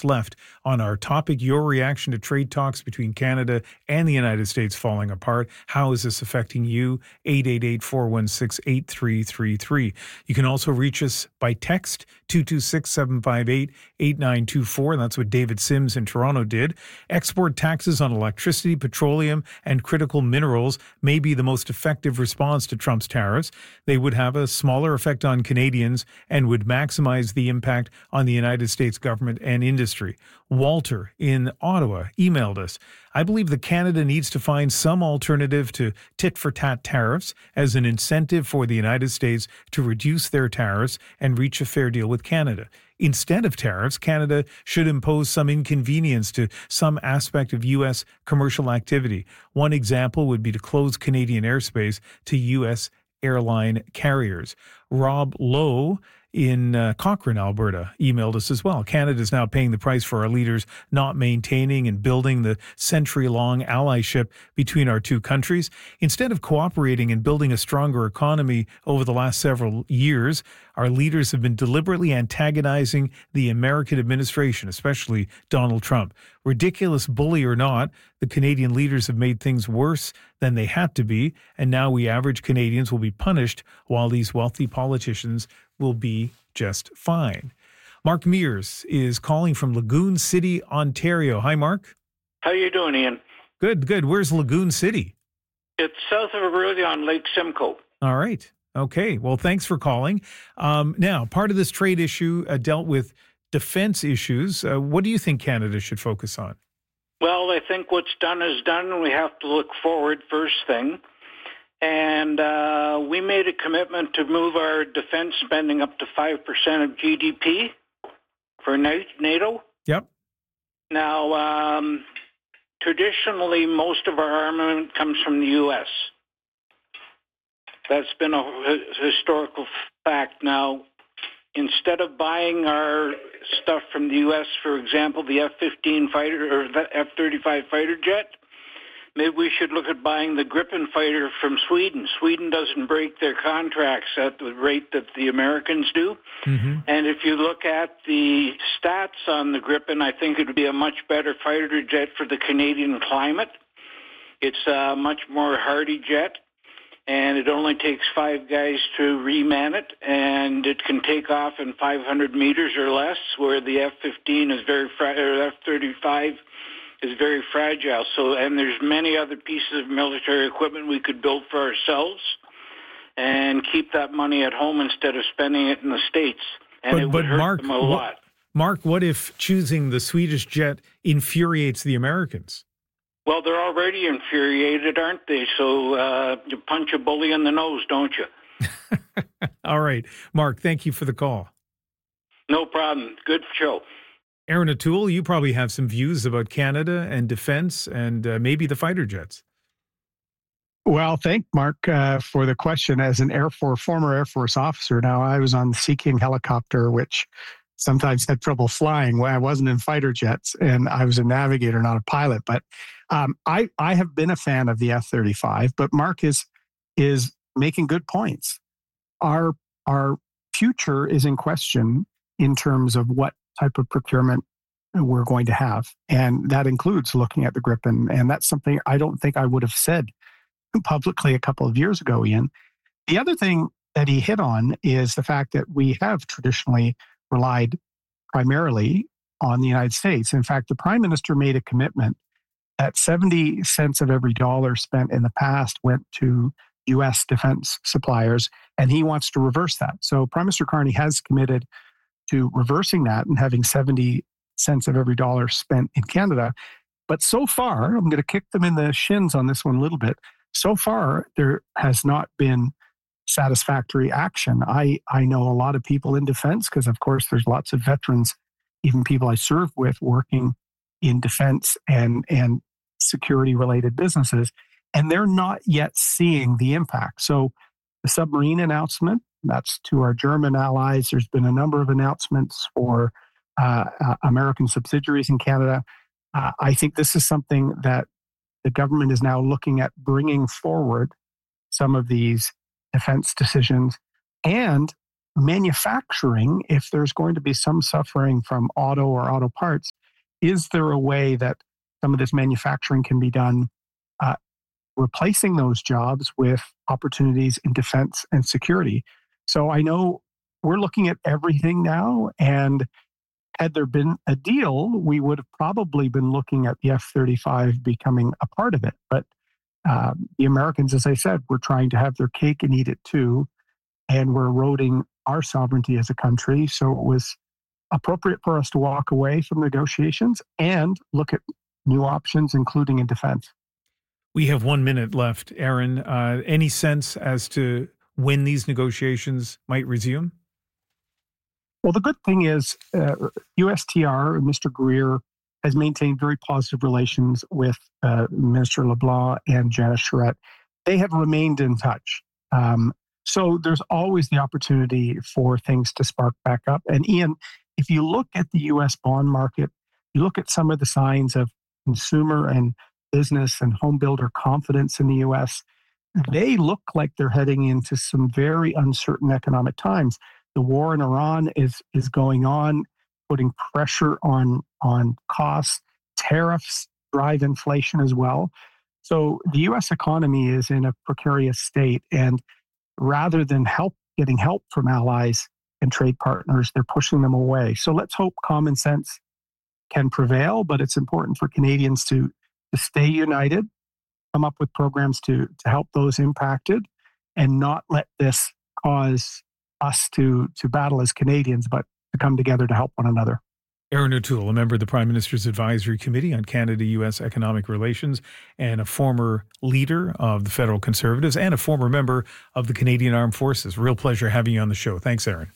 minutes left on our topic, your reaction to trade talks between Canada and the United States falling apart. How is this affecting you? 888-416-8333. You can also reach us by text, 226-758-8924. That's what David Sims in Toronto did. Export taxes on electricity, petroleum, and critical minerals may be the most effective response to Trump's tariffs. They would have a smaller effect on Canadians and would maximize the impact on the United States government and industry. Walter in Ottawa emailed us. I believe that Canada needs to find some alternative to tit-for-tat tariffs as an incentive for the United States to reduce their tariffs and reach a fair deal with Canada. Instead of tariffs, Canada should impose some inconvenience to some aspect of U.S. commercial activity. One example would be to close Canadian airspace to U.S. airline carriers. Rob Lowe in Cochrane, Alberta, emailed us as well. Canada is now paying the price for our leaders not maintaining and building the century-long allyship between our two countries. Instead of cooperating and building a stronger economy over the last several years, our leaders have been deliberately antagonizing the American administration, especially Donald Trump. Ridiculous bully or not, the Canadian leaders have made things worse than they had to be, and now we average Canadians will be punished while these wealthy politicians will be just fine. Mark Mears is calling from Lagoon City, Ontario. Hi, Mark. How you doing, Ian? Good, good. Where's Lagoon City? It's south of Orillia on Lake Simcoe. All right. Okay. Well, thanks for calling. Now, part of this trade issue dealt with defense issues. What do you think Canada should focus on? Well, I think what's done is done, and we have to look forward first thing. And we made a commitment to move our defense spending up to 5% of GDP for NATO. Yep. Now, traditionally, most of our armament comes from the U.S. That's been a historical fact. Now, instead of buying our stuff from the U.S., for example, the F-15 fighter or the F-35 fighter jet, maybe we should look at buying the Gripen fighter from Sweden. Sweden doesn't break their contracts at the rate that the Americans do. Mm-hmm. And if you look at the stats on the Gripen, I think it would be a much better fighter jet for the Canadian climate. It's a much more hardy jet, and it only takes 5 guys to reman it, and it can take off in 500 meters or less, where the F-15 is or F-35 is very fragile. So, and there's many other pieces of military equipment we could build for ourselves and keep that money at home instead of spending it in the States. And it would hurt them a lot. Mark, what if choosing the Swedish jet infuriates the Americans? Well, they're already infuriated, aren't they? So you punch a bully in the nose, don't you? All right. Mark, thank you for the call. No problem. Good show. Aaron O'Toole, you probably have some views about Canada and defense and maybe the fighter jets. Well, thank Mark for the question. As an former Air Force officer, now I was on the Sea King helicopter, which sometimes had trouble flying when I wasn't in fighter jets, and I was a navigator, not a pilot. But I have been a fan of the F-35, but Mark is making good points. Our future is in question in terms of what type of procurement we're going to have. And that includes looking at the Gripen. And that's something I don't think I would have said publicly a couple of years ago, Ian. The other thing that he hit on is the fact that we have traditionally relied primarily on the United States. In fact, the Prime Minister made a commitment that 70 cents of every dollar spent in the past went to U.S. defense suppliers, and he wants to reverse that. So Prime Minister Carney has committed to reversing that and having 70 cents of every dollar spent in Canada. But so far, I'm going to kick them in the shins on this one a little bit. So far, there has not been satisfactory action. I know a lot of people in defense because, of course, there's lots of veterans, even people I serve with, working in defense and security-related businesses, and they're not yet seeing the impact. So the submarine announcement, that's to our German allies. There's been a number of announcements for American subsidiaries in Canada. I think this is something that the government is now looking at bringing forward some of these defense decisions. And manufacturing, if there's going to be some suffering from auto or auto parts, is there a way that some of this manufacturing can be done, replacing those jobs with opportunities in defense and security? So I know we're looking at everything now, and had there been a deal, we would have probably been looking at the F-35 becoming a part of it. But the Americans, as I said, were trying to have their cake and eat it too, and we're eroding our sovereignty as a country. So it was appropriate for us to walk away from negotiations and look at new options, including in defense. We have 1 minute left. Aaron, any sense as to when these negotiations might resume? Well, the good thing is USTR, Mr. Greer, has maintained very positive relations with Minister LeBlanc and Janice Charette. They have remained in touch. So there's always the opportunity for things to spark back up. And Ian, if you look at the U.S. bond market, you look at some of the signs of consumer and business and home builder confidence in the U.S., they look like they're heading into some very uncertain economic times. The war in Iran is going on, putting pressure on costs. Tariffs drive inflation as well. So the U.S. economy is in a precarious state, and rather than getting help from allies and trade partners, they're pushing them away. So let's hope common sense can prevail, but it's important for Canadians to stay united, come up with programs to help those impacted, and not let this cause us to battle as Canadians, but to come together to help one another. Aaron O'Toole, a member of the Prime Minister's Advisory Committee on Canada-U.S. Economic Relations and a former leader of the Federal Conservatives and a former member of the Canadian Armed Forces. Real pleasure having you on the show. Thanks, Aaron.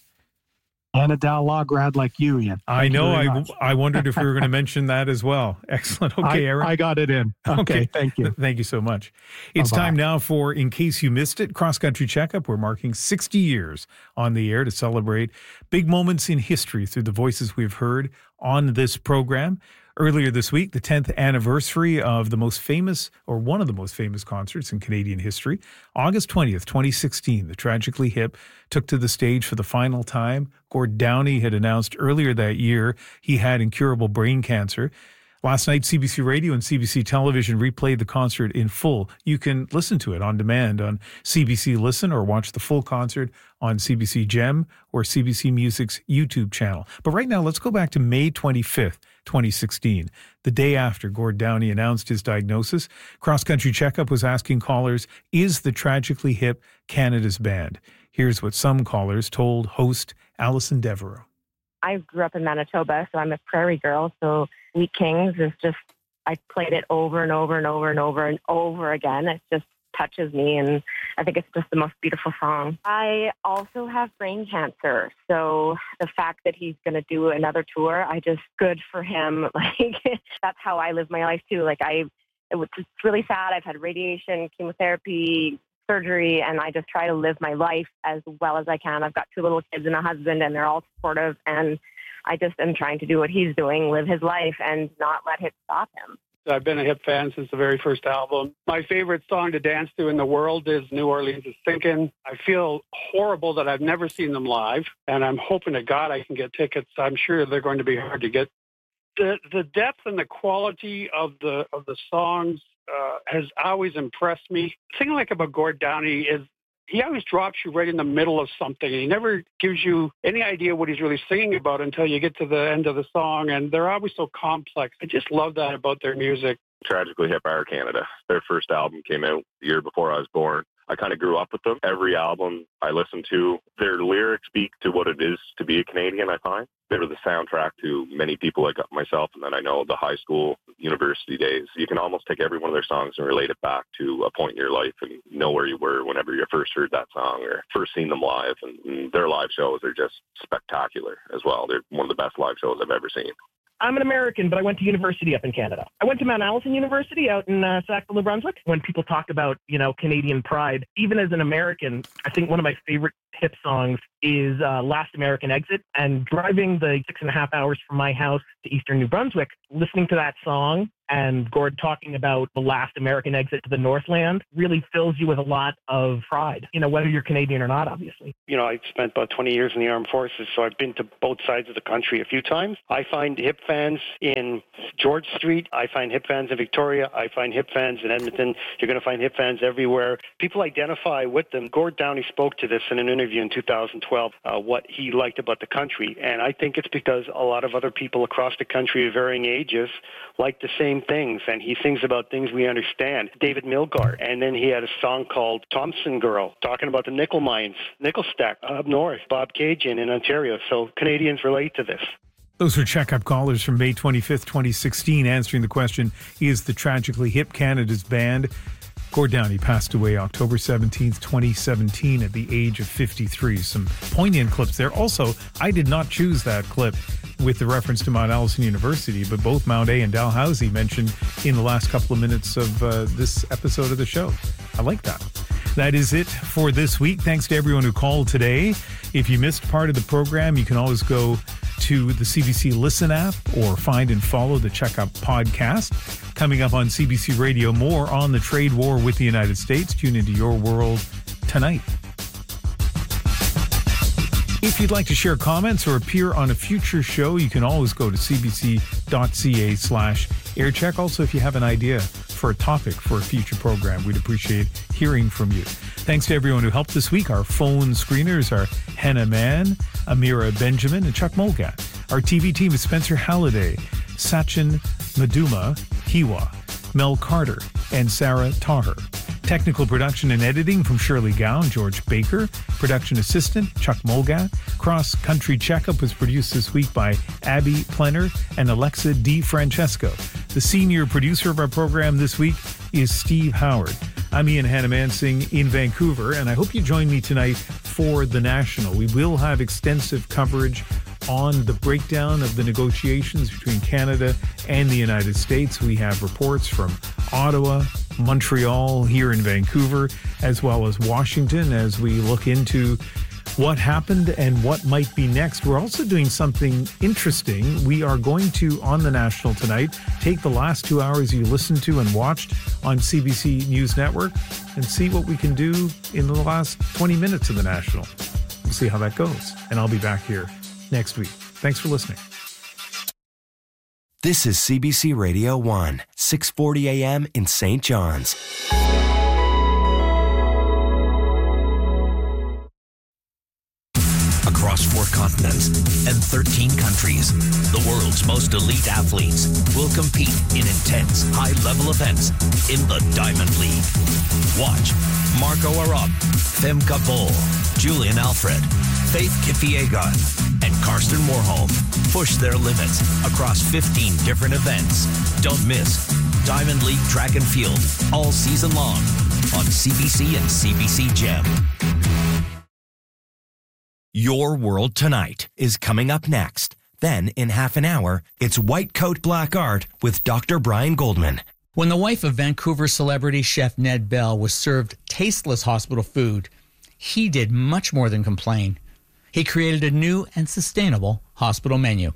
And a Dal Law grad like you, Ian. I know. I wondered if we were going to mention that as well. Excellent. Okay, Aaron. I got it in. Okay, thank you. Thank you so much. It's time now for, in case you missed it, Cross Country Checkup. We're marking 60 years on the air to celebrate big moments in history through the voices we've heard on this program. Earlier this week, the 10th anniversary of the most famous, or one of the most famous concerts in Canadian history. August 20th, 2016, the Tragically Hip took to the stage for the final time. Gord Downie had announced earlier that year he had incurable brain cancer. Last night, CBC Radio and CBC Television replayed the concert in full. You can listen to it on demand on CBC Listen or watch the full concert on CBC Gem or CBC Music's YouTube channel. But right now, let's go back to May 25th, 2016. The day after Gord Downie announced his diagnosis, Cross Country Checkup was asking callers, is the Tragically Hip Canada's band? Here's what some callers told host Alison Devereaux. I grew up in Manitoba, so I'm a prairie girl. So Wheat Kings is just, I played it over and over and over and over and over again. It just touches me, and I think it's just the most beautiful song. I also have brain cancer, so the fact that he's going to do another tour, good for him. Like, that's how I live my life too. Like, it's really sad. I've had radiation, chemotherapy, surgery, and I just try to live my life as well as I can. I've got 2 little kids and a husband, and they're all supportive, and I just am trying to do what he's doing, live his life, and not let it stop him. I've been a Hip fan since the very first album. My favorite song to dance to in the world is New Orleans is Sinking. I feel horrible that I've never seen them live, and I'm hoping to God I can get tickets. I'm sure they're going to be hard to get. The depth and the quality of the songs has always impressed me. The thing I like about Gord Downie is he always drops you right in the middle of something. He never gives you any idea what he's really singing about until you get to the end of the song, and they're always so complex. I just love that about their music. Tragically Hip are Canada. Their first album came out the year before I was born. I kind of grew up with them. Every album I listen to, their lyrics speak to what it is to be a Canadian, I find. They were the soundtrack to many people like myself, and then I know the high school, university days. You can almost take every one of their songs and relate it back to a point in your life and know where you were whenever you first heard that song or first seen them live. And their live shows are just spectacular as well. They're one of the best live shows I've ever seen. I'm an American, but I went to university up in Canada. I went to Mount Allison University out in Sackville, New Brunswick. When people talk about, Canadian pride, even as an American, I think one of my favorite Hip songs is Last American Exit. And driving the 6.5 hours from my house to eastern New Brunswick, listening to that song And Gord talking about the last American exit to the Northland really fills you with a lot of pride, whether you're Canadian or not, obviously. I spent about 20 years in the armed forces, so I've been to both sides of the country a few times. I find hip fans in George Street. I find hip fans in Victoria. I find hip fans in Edmonton. You're going to find hip fans everywhere. People identify with them. Gord Downie spoke to this in an interview in 2012, what he liked about the country. And I think it's because a lot of other people across the country of varying ages like the same things, and he sings about things we understand. David Milgaard, and then he had a song called Thompson Girl, talking about the nickel mines, nickel stack up north, Bob Cajun in Ontario. So Canadians relate to this. Those are checkup callers from May 25th, 2016, answering the question, is the Tragically Hip Canada's band? Gord Downie passed away October 17th, 2017 at the age of 53. Some poignant clips there. Also, I did not choose that clip with the reference to Mount Allison University, but both Mount A and Dalhousie mentioned in the last couple of minutes of this episode of the show. I like that. That is it for this week. Thanks to everyone who called today. If you missed part of the program, you can always go to the CBC Listen app or find and follow the Checkup podcast. Coming up on CBC Radio, more on the trade war with the United States. Tune into Your World tonight. If you'd like to share comments or appear on a future show, you can always go to cbc.ca/aircheck. Also, if you have an idea for a topic for a future program, we'd appreciate hearing from you. Thanks to everyone who helped this week. Our phone screeners are Hannah Mann, Amira Benjamin, and Chuck Mulgat. Our TV team is Spencer Halliday, Sachin Maduma, Hiwa, Mel Carter, and Sarah Taher. Technical production and editing from Shirley Gown, George Baker. Production assistant, Chuck Mulgat. Cross Country Checkup was produced this week by Abby Plenner and Alexa Di Francesco. The senior producer of our program this week is Steve Howard. I'm Ian Hannah-Mansing in Vancouver, and I hope you join me tonight for The National. We will have extensive coverage on the breakdown of the negotiations between Canada and the United States. We have reports from Ottawa, Montreal, here in Vancouver, as well as Washington, as we look into what happened and what might be next. We're also doing something interesting. We are going to, on The National tonight, take the last 2 hours you listened to and watched on CBC News Network and see what we can do in the last 20 minutes of The National. We'll see how that goes. And I'll be back here next week. Thanks for listening. This is CBC Radio 1, 640 AM in St. John's. Across 4 continents and 13 countries, the world's most elite athletes will compete in intense, high-level events in the Diamond League. Watch Marco Arop, Femke Bol, Julian Alfred, Faith Kipyegon, and Karsten Warholm push their limits across 15 different events. Don't miss Diamond League Track and Field all season long on CBC and CBC Gem. Your World Tonight is coming up next. Then, in half an hour, it's White Coat Black Art with Dr. Brian Goldman. When the wife of Vancouver celebrity chef Ned Bell was served tasteless hospital food, he did much more than complain. He created a new and sustainable hospital menu.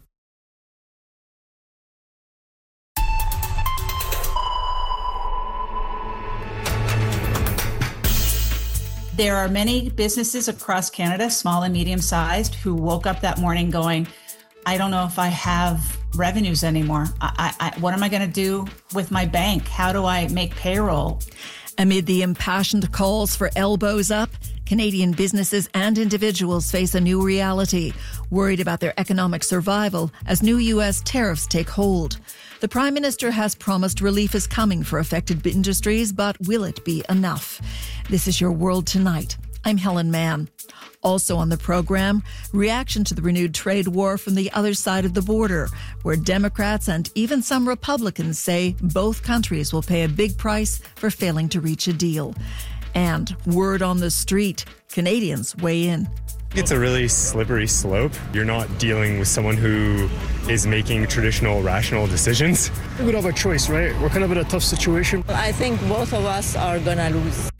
There are many businesses across Canada, small and medium-sized, who woke up that morning going, I don't know if I have revenues anymore. What am I going to do with my bank? How do I make payroll? Amid the impassioned calls for elbows up, Canadian businesses and individuals face a new reality, worried about their economic survival as new U.S. tariffs take hold. The Prime Minister has promised relief is coming for affected industries, but will it be enough? This is Your World Tonight. I'm Helen Mann. Also on the program, reaction to the renewed trade war from the other side of the border, where Democrats and even some Republicans say both countries will pay a big price for failing to reach a deal. And word on the street, Canadians weigh in. It's a really slippery slope. You're not dealing with someone who is making traditional, rational decisions. We don't have a choice, right? We're kind of in a tough situation. I think both of us are going to lose.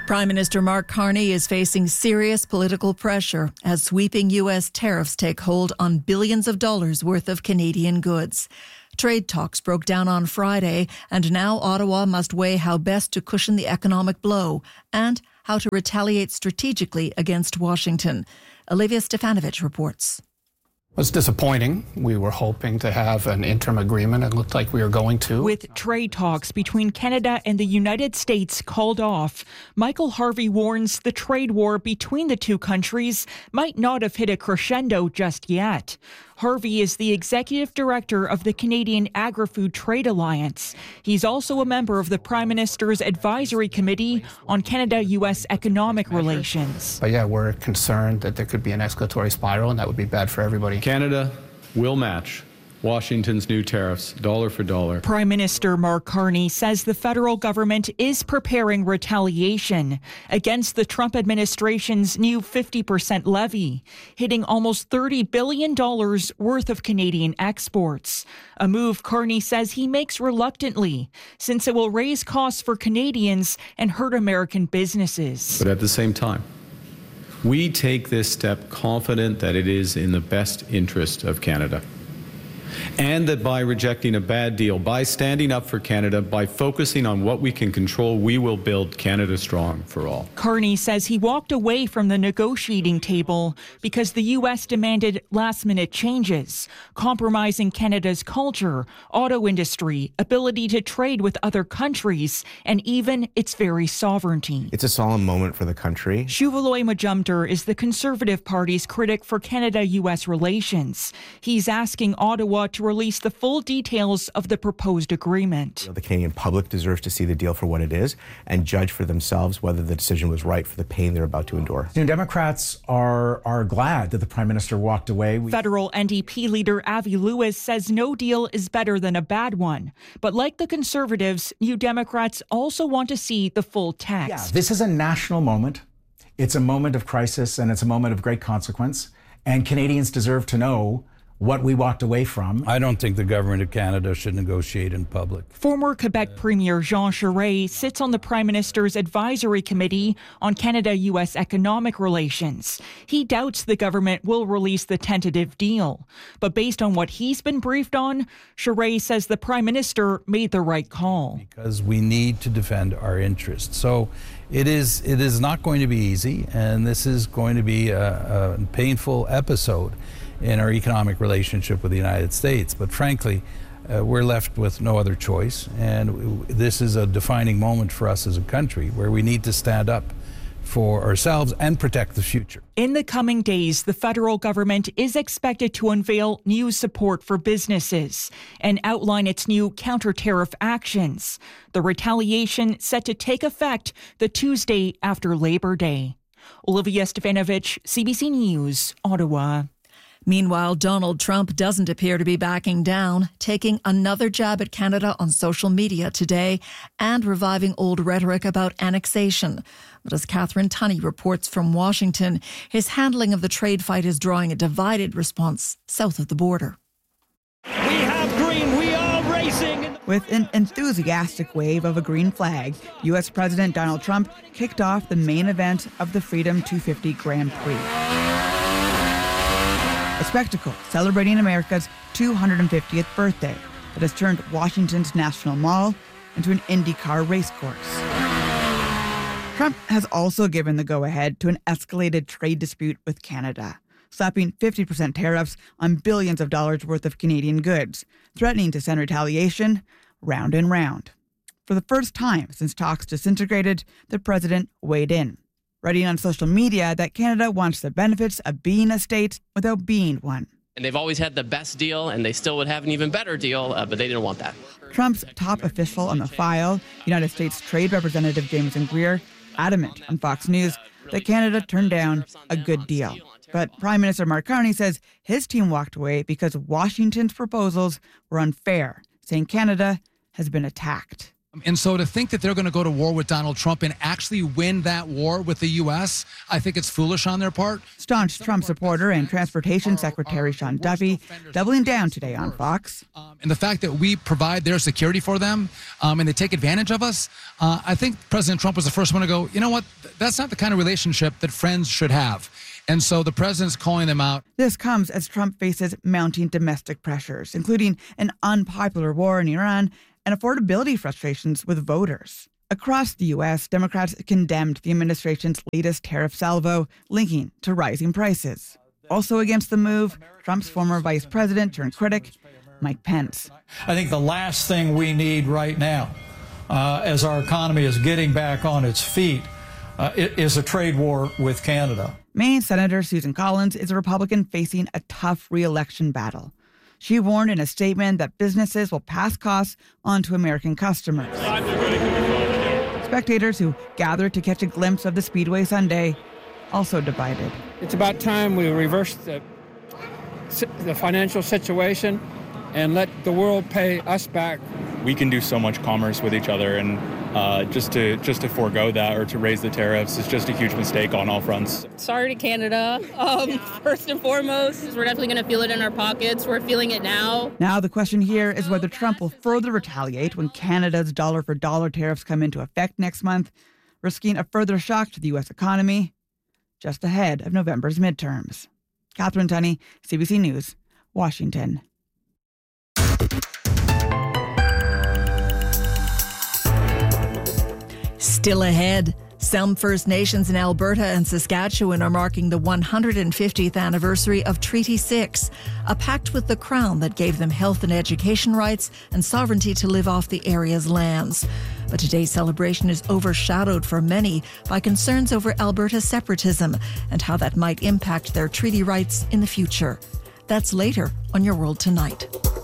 Prime Minister Mark Carney is facing serious political pressure as sweeping U.S. tariffs take hold on billions of dollars worth of Canadian goods. Trade talks broke down on Friday, and now Ottawa must weigh how best to cushion the economic blow and how to retaliate strategically against Washington. Olivia Stefanovich reports. It was disappointing. We were hoping to have an interim agreement. It looked like we were going to. With trade talks between Canada and the United States called off, Michael Harvey warns the trade war between the two countries might not have hit a crescendo just yet. Harvey is the executive director of the Canadian Agri-Food Trade Alliance. He's also a member of the Prime Minister's Advisory Committee on Canada-U.S. economic relations. But yeah, we're concerned that there could be an escalatory spiral, and that would be bad for everybody. Canada will match Washington's new tariffs, dollar for dollar. Prime Minister Mark Carney says the federal government is preparing retaliation against the Trump administration's new 50% levy, hitting almost $30 billion worth of Canadian exports. A move Carney says he makes reluctantly, since it will raise costs for Canadians and hurt American businesses. But at the same time, we take this step confident that it is in the best interest of Canada. And that by rejecting a bad deal, by standing up for Canada, by focusing on what we can control, we will build Canada strong for all. Carney says he walked away from the negotiating table because the U.S. demanded last-minute changes, compromising Canada's culture, auto industry, ability to trade with other countries, and even its very sovereignty. It's a solemn moment for the country. Shuvaloy Majumdar is the Conservative Party's critic for Canada-U.S. relations. He's asking Ottawa to release the full details of the proposed agreement. The Canadian public deserves to see the deal for what it is and judge for themselves whether the decision was right for the pain they're about to endure. New Democrats are glad that the Prime Minister walked away. Federal NDP leader Avi Lewis says no deal is better than a bad one. But like the Conservatives, New Democrats also want to see the full text. Yeah, this is a national moment. It's a moment of crisis and it's a moment of great consequence. And Canadians deserve to know what we walked away from. I don't think the government of Canada should negotiate in public. Former Quebec Premier Jean Charest sits on the Prime Minister's Advisory Committee on Canada-U.S. economic relations. He doubts the government will release the tentative deal. But based on what he's been briefed on, Charest says the Prime Minister made the right call. Because we need to defend our interests. So it is not going to be easy, and this is going to be a painful episode in our economic relationship with the United States. But frankly, we're left with no other choice. And this is a defining moment for us as a country where we need to stand up for ourselves and protect the future. In the coming days, the federal government is expected to unveil new support for businesses and outline its new counter-tariff actions. The retaliation set to take effect the Tuesday after Labor Day. Olivia Stefanovich, CBC News, Ottawa. Meanwhile, Donald Trump doesn't appear to be backing down, taking another jab at Canada on social media today and reviving old rhetoric about annexation. But as Catherine Tunney reports from Washington, his handling of the trade fight is drawing a divided response south of the border. We have green. We are racing. With an enthusiastic wave of a green flag, U.S. President Donald Trump kicked off the main event of the Freedom 250 Grand Prix. A spectacle celebrating America's 250th birthday that has turned Washington's National Mall into an IndyCar racecourse. Trump has also given the go-ahead to an escalated trade dispute with Canada, slapping 50% tariffs on billions of dollars worth of Canadian goods, threatening to send retaliation round and round. For the first time since talks disintegrated, the president weighed in, writing on social media that Canada wants the benefits of being a state without being one. And they've always had the best deal, and they still would have an even better deal, but they didn't want that. Trump's top official on the file, United States Trade Representative Jameson Greer, adamant on Fox News that Canada turned down a good deal. But Prime Minister Mark Carney says his team walked away because Washington's proposals were unfair, saying Canada has been attacked. And so to think that they're going to go to war with Donald Trump and actually win that war with the U.S., I think it's foolish on their part. Staunch Trump supporter and Transportation Secretary Sean Duffy doubling down today on Fox. And the fact that we provide their security for them and they take advantage of us, I think President Trump was the first one to go, you know what, that's not the kind of relationship that friends should have. And so the president's calling them out. This comes as Trump faces mounting domestic pressures, including an unpopular war in Iran and affordability frustrations with voters. Across the U.S., Democrats condemned the administration's latest tariff salvo, linking to rising prices. Also against the move, Trump's former vice president turned critic, Mike Pence. I think the last thing we need right now, as our economy is getting back on its feet, is a trade war with Canada. Maine Senator Susan Collins is a Republican facing a tough re-election battle. She warned in a statement that businesses will pass costs on to American customers. Spectators who gathered to catch a glimpse of the Speedway Sunday also divided. It's about time we reverse the financial situation and let the world pay us back. We can do so much commerce with each other, and just to forego that or to raise the tariffs is just a huge mistake on all fronts. Sorry to Canada. First and foremost, we're definitely going to feel it in our pockets. We're feeling it now. Now the question here is whether Trump will further retaliate when Canada's dollar-for-dollar tariffs come into effect next month, risking a further shock to the U.S. economy just ahead of November's midterms. Catherine Tunney, CBC News, Washington. Still ahead, some First Nations in Alberta and Saskatchewan are marking the 150th anniversary of Treaty 6, a pact with the Crown that gave them health and education rights and sovereignty to live off the area's lands. But today's celebration is overshadowed for many by concerns over Alberta's separatism and how that might impact their treaty rights in the future. That's later on Your World Tonight.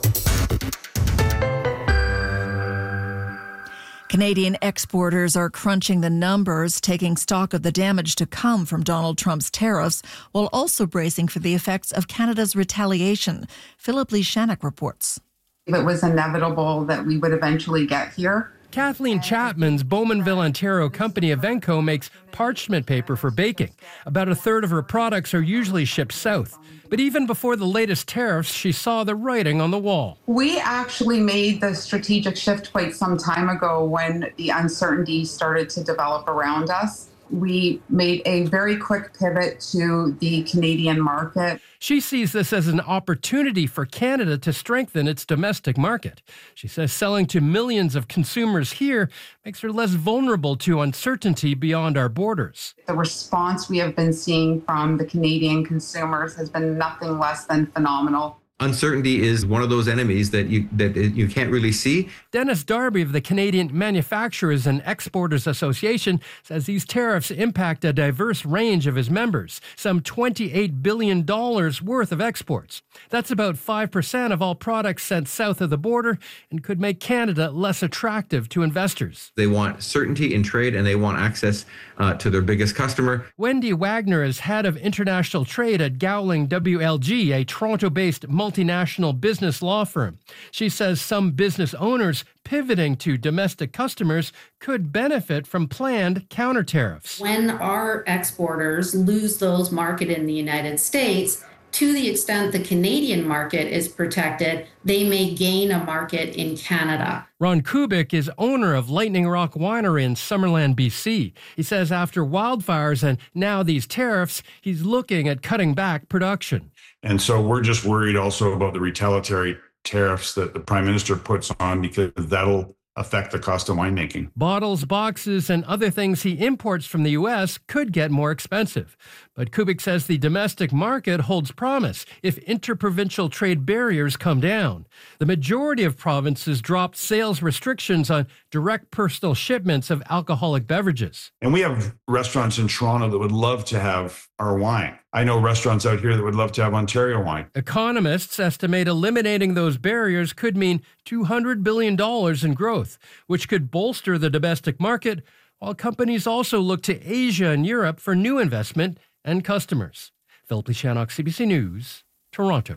Canadian exporters are crunching the numbers, taking stock of the damage to come from Donald Trump's tariffs, while also bracing for the effects of Canada's retaliation. Philip Lee Shannock reports. It was inevitable that we would eventually get here. Kathleen Chapman's Bowmanville, Ontario company Evenco makes parchment paper for baking. About a third of her products are usually shipped south. But even before the latest tariffs, she saw the writing on the wall. We actually made the strategic shift quite some time ago when the uncertainty started to develop around us. We made a very quick pivot to the Canadian market. She sees this as an opportunity for Canada to strengthen its domestic market. She says selling to millions of consumers here makes her less vulnerable to uncertainty beyond our borders. The response we have been seeing from the Canadian consumers has been nothing less than phenomenal. Uncertainty is one of those enemies that you can't really see. Dennis Darby of the Canadian Manufacturers and Exporters Association says these tariffs impact a diverse range of his members, some $28 billion worth of exports. That's about 5% of all products sent south of the border and could make Canada less attractive to investors. They want certainty in trade and they want access to their biggest customer. Wendy Wagner is head of international trade at Gowling WLG, a Toronto-based multinational business law firm. She says some business owners pivoting to domestic customers could benefit from planned counter tariffs. When our exporters lose those market in the United States, to the extent the Canadian market is protected, they may gain a market in Canada. Ron Kubik is owner of Lightning Rock Winery in Summerland, BC. He says after wildfires and now these tariffs, he's looking at cutting back production. And so we're just worried also about the retaliatory tariffs that the Prime Minister puts on, because that'll affect the cost of winemaking. Bottles, boxes, and other things he imports from the U.S. could get more expensive. But Kubik says the domestic market holds promise if interprovincial trade barriers come down. The majority of provinces dropped sales restrictions on direct personal shipments of alcoholic beverages. And we have restaurants in Toronto that would love to have our wine. I know restaurants out here that would love to have Ontario wine. Economists estimate eliminating those barriers could mean $200 billion in growth, which could bolster the domestic market, while companies also look to Asia and Europe for new investment and customers. Philip Lee Shannock, CBC News, Toronto.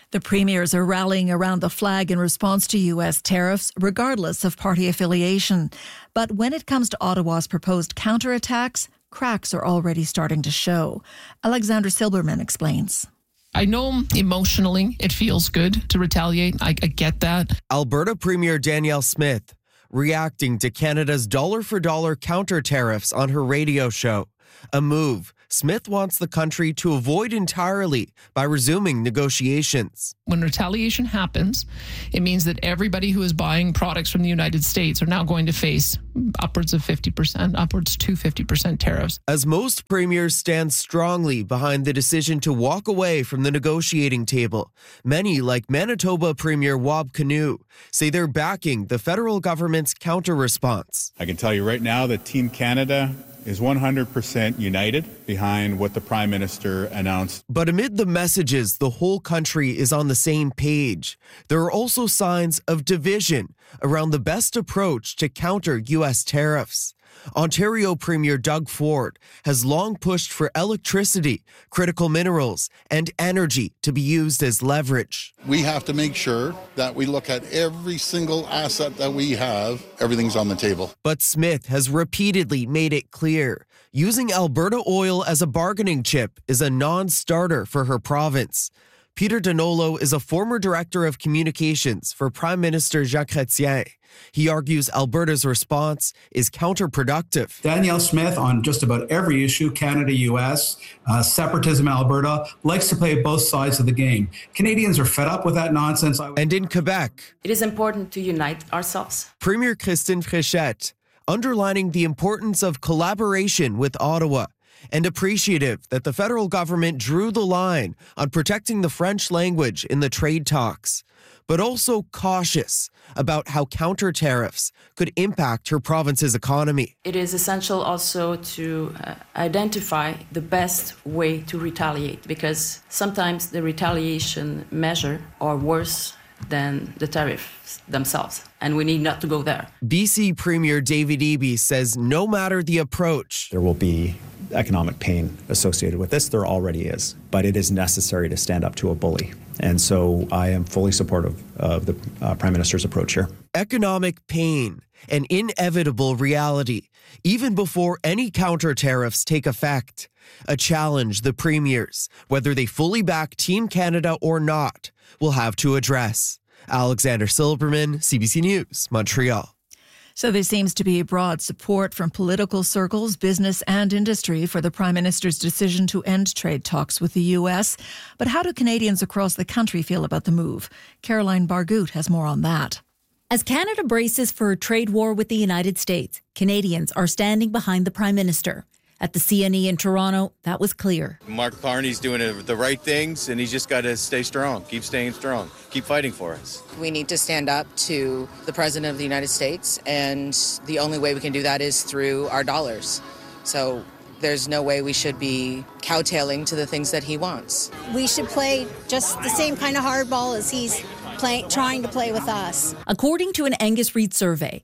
The premiers are rallying around the flag in response to U.S. tariffs, regardless of party affiliation. But when it comes to Ottawa's proposed counterattacks, cracks are already starting to show. Alexander Silberman explains. I know emotionally it feels good to retaliate. I get that. Alberta Premier Danielle Smith reacting to Canada's dollar-for-dollar counter tariffs on her radio show. A move Smith wants the country to avoid entirely by resuming negotiations. When retaliation happens, it means that everybody who is buying products from the United States are now going to face upwards of 50%, upwards to 50% tariffs. As most premiers stand strongly behind the decision to walk away from the negotiating table, many, like Manitoba Premier Wab Kinew, say they're backing the federal government's counter-response. I can tell you right now that Team Canada is 100% united behind what the Prime Minister announced. But amid the messages, the whole country is on the same page. There are also signs of division around the best approach to counter U.S. tariffs. Ontario Premier Doug Ford has long pushed for electricity, critical minerals, and energy to be used as leverage. We have to make sure that we look at every single asset that we have. Everything's on the table. But Smith has repeatedly made it clear using Alberta oil as a bargaining chip is a non-starter for her province. Peter Donolo is a former director of communications for Prime Minister Jacques Chrétien. He argues Alberta's response is counterproductive. Danielle Smith, on just about every issue, Canada-US, separatism Alberta, likes to play both sides of the game. Canadians are fed up with that nonsense. And in Quebec, it is important to unite ourselves. Premier Christine Fréchette underlining the importance of collaboration with Ottawa and appreciative that the federal government drew the line on protecting the French language in the trade talks, but also cautious about how counter tariffs could impact her province's economy. It is essential also to identify the best way to retaliate, because sometimes the retaliation measure are worse than the tariffs themselves, and we need not to go there. BC Premier David Eby says no matter the approach, there will be economic pain associated with this. There already is, but it is necessary to stand up to a bully. And so I am fully supportive of the Prime Minister's approach here. Economic pain, an inevitable reality, even before any counter tariffs take effect. A challenge the premiers, whether they fully back Team Canada or not, will have to address. Alexander Silberman, CBC News, Montreal. So there seems to be broad support from political circles, business and industry for the Prime Minister's decision to end trade talks with the U.S. But how do Canadians across the country feel about the move? Caroline Bargout has more on that. As Canada braces for a trade war with the United States, Canadians are standing behind the Prime Minister. At the CNE in Toronto, that was clear. Mark Carney's doing the right things, and he's just got to stay strong, keep staying strong, keep fighting for us. We need to stand up to the President of the United States, and the only way we can do that is through our dollars. So there's no way we should be kowtailing to the things that he wants. We should play just the same kind of hardball as he's trying to play with us. According to an Angus Reid survey,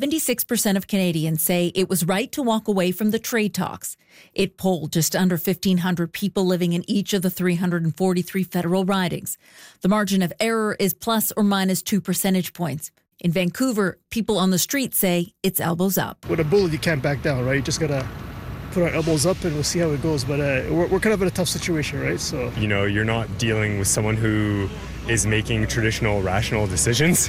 76% of Canadians say it was right to walk away from the trade talks. It polled just under 1,500 people living in each of the 343 federal ridings. The margin of error is plus or minus 2 percentage points. In Vancouver, people on the street say it's elbows up. With a bullet, you can't back down, right? You just got to put our elbows up and we'll see how it goes. But we're kind of in a tough situation, right? So, you're not dealing with someone who is making traditional rational decisions.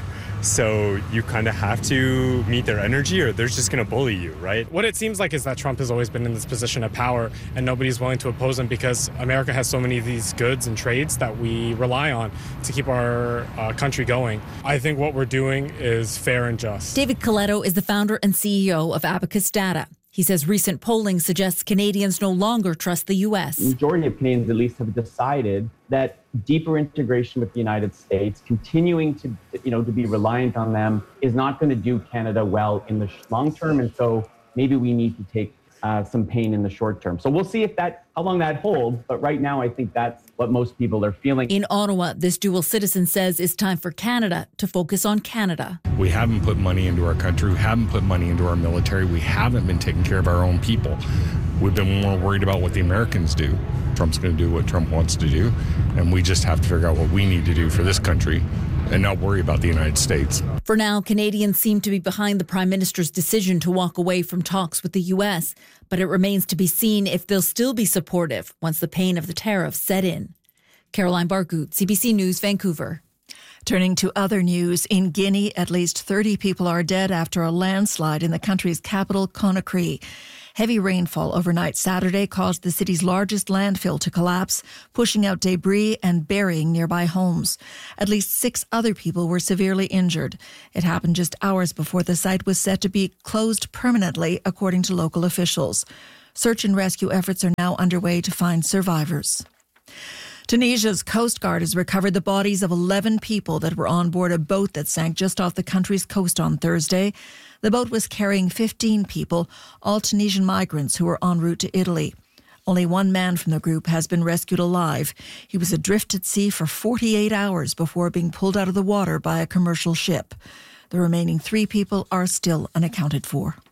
So you kind of have to meet their energy or they're just going to bully you, right? What it seems like is that Trump has always been in this position of power and nobody's willing to oppose him because America has so many of these goods and trades that we rely on to keep our country going. I think what we're doing is fair and just. David Coletto is the founder and CEO of Abacus Data. He says recent polling suggests Canadians no longer trust the U.S. The majority of Canadians, at least, have decided that deeper integration with the United States, continuing to be reliant on them, is not going to do Canada well in the long term. And so maybe we need to take some pain in the short term. So we'll see how long that holds. But right now, I think that's what most people are feeling. In Ottawa, this dual citizen says it's time for Canada to focus on Canada. We haven't put money into our country. We haven't put money into our military. We haven't been taking care of our own people. We've been more worried about what the Americans do. Trump's going to do what Trump wants to do. And we just have to figure out what we need to do for this country and not worry about the United States. For now, Canadians seem to be behind the Prime Minister's decision to walk away from talks with the U.S., but it remains to be seen if they'll still be supportive once the pain of the tariffs set in. Caroline Bargut, CBC News, Vancouver. Turning to other news, in Guinea, at least 30 people are dead after a landslide in the country's capital, Conakry. Heavy rainfall overnight Saturday caused the city's largest landfill to collapse, pushing out debris and burying nearby homes. At least 6 other people were severely injured. It happened just hours before the site was set to be closed permanently, according to local officials. Search and rescue efforts are now underway to find survivors. Tunisia's Coast Guard has recovered the bodies of 11 people that were on board a boat that sank just off the country's coast on Thursday. The boat was carrying 15 people, all Tunisian migrants who were en route to Italy. Only one man from the group has been rescued alive. He was adrift at sea for 48 hours before being pulled out of the water by a commercial ship. The remaining 3 people are still unaccounted for.